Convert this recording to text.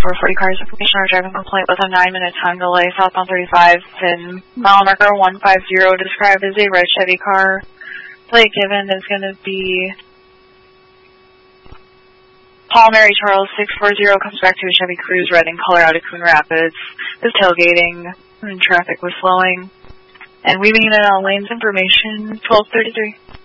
for 40 cars information or driving complaint with a 9-minute time delay southbound 35 pin mile marker 150 described as a red Chevy car. Plate given is going to be Paul Mary Charles 640 comes back to a Chevy Cruze red in color out of Coon Rapids. Is tailgating and traffic was slowing. And weaving in on lanes information 1233.